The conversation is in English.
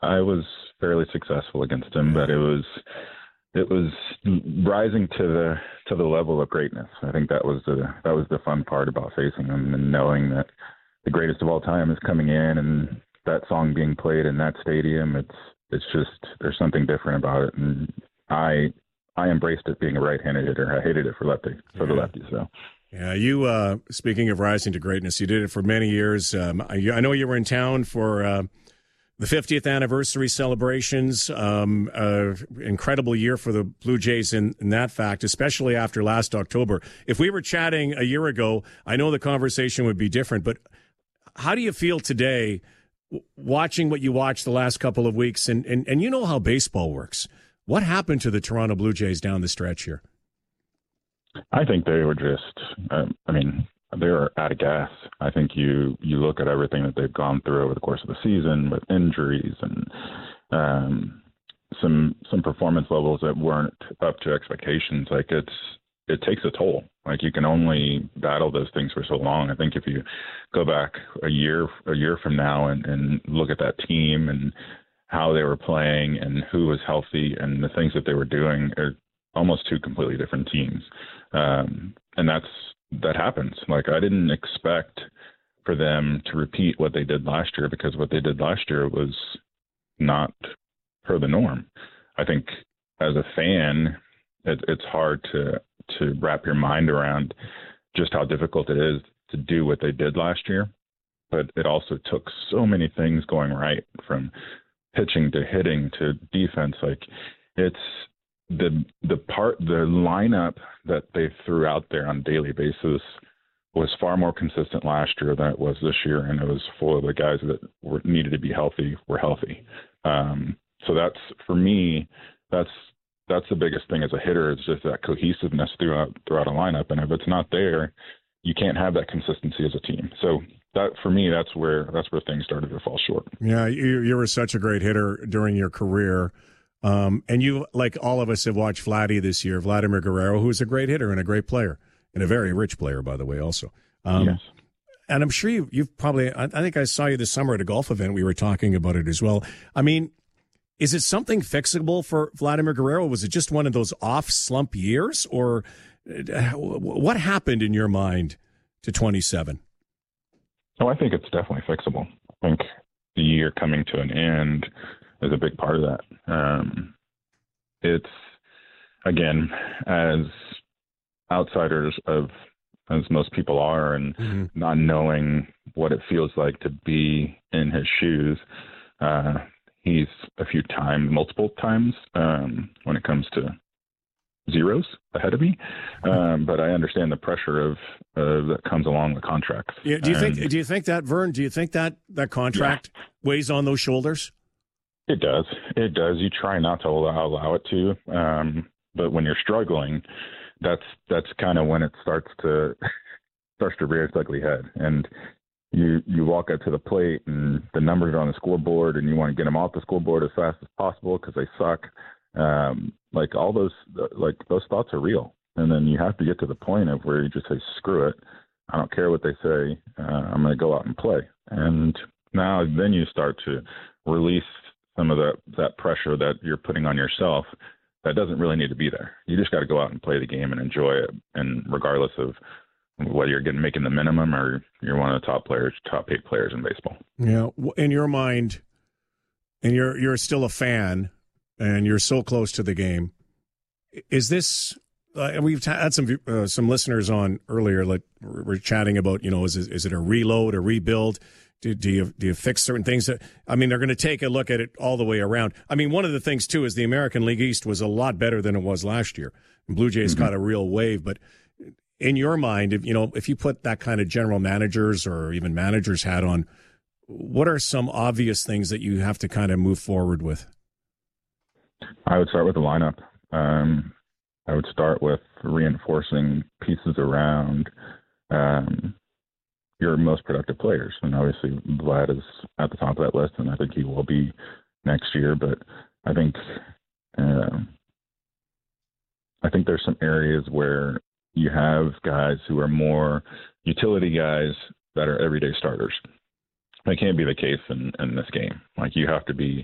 I was fairly successful against him, but it was rising to the level of greatness. I think that was the fun part about facing him, and knowing that the greatest of all time is coming in, and that song being played in that stadium. It's just, there's something different about it, and I embraced it being a right-handed hitter. I hated it for the lefty. So. Yeah, you, speaking of rising to greatness, you did it for many years. I know you were in town for the 50th anniversary celebrations. Incredible year for the Blue Jays in that fact, especially after last October. If we were chatting a year ago, I know the conversation would be different, but how do you feel today watching what you watched the last couple of weeks? And you know how baseball works. What happened to the Toronto Blue Jays down the stretch here? I think they were just, they were out of gas. I think you look at everything that they've gone through over the course of the season with injuries and some performance levels that weren't up to expectations. Like it takes a toll. Like you can only battle those things for so long. I think if you go back a year from now and look at that team and how they were playing and who was healthy and the things that they were doing, are almost two completely different teams. And that happens. Like I didn't expect for them to repeat what they did last year, because what they did last year was not per the norm. I think as a fan, it's hard to wrap your mind around just how difficult it is to do what they did last year. But it also took so many things going right, from pitching to hitting to defense. Like it's the lineup that they threw out there on a daily basis was far more consistent last year than it was this year, and it was full of the guys that needed to be healthy were healthy. So that's, for me, that's the biggest thing as a hitter. It's just that cohesiveness throughout a lineup, and if it's not there, you can't have that consistency as a team. So that, for me, that's where things started to fall short. Yeah, you were such a great hitter during your career. And you, like all of us, have watched Vladdy this year, Vladimir Guerrero, who's a great hitter and a great player, and a very rich player, by the way, also. Yes. And I'm sure you've probably, I think I saw you this summer at a golf event. We were talking about it as well. I mean, is it something fixable for Vladimir Guerrero? Was it just one of those off slump years, or what happened in your mind to 27? Oh, I think it's definitely fixable. I think the year coming to an end is a big part of that. It's, again, as outsiders as most people are, and not knowing what it feels like to be in his shoes, he's multiple times when it comes to zeros ahead of me. But I understand the pressure of that comes along with contracts. Yeah. Do you think that, Vern? Do you think that contract weighs on those shoulders? It does. You try not to allow it to, but when you're struggling, that's kind of when it starts to rear its ugly head. And you walk up to the plate, and the numbers are on the scoreboard, and you want to get them off the scoreboard as fast as possible because they suck. Like all those thoughts are real. And then you have to get to the point of where you just say, screw it. I don't care what they say. I'm going to go out and play. And now then you start to release some of that pressure that you're putting on yourself that doesn't really need to be there. You just got to go out and play the game and enjoy it. And regardless of whether you're making the minimum or you're one of the top 8 players in baseball. Yeah. In your mind, and you're still a fan and you're so close to the game, is this, we've had some listeners on earlier, like we're chatting about, is it a reload, a rebuild? Do you fix certain things? They're going to take a look at it all the way around. One of the things, too, is the American League East was a lot better than it was last year. And Blue Jays caught a real wave. But in your mind, if you put that kind of general managers or even managers hat on, what are some obvious things that you have to kind of move forward with? I would start with the lineup. I would start with reinforcing pieces around your most productive players. And obviously Vlad is at the top of that list, and I think he will be next year. But I think there's some areas where you have guys who are more utility guys that are everyday starters. That can't be the case in this game. Like, you have to be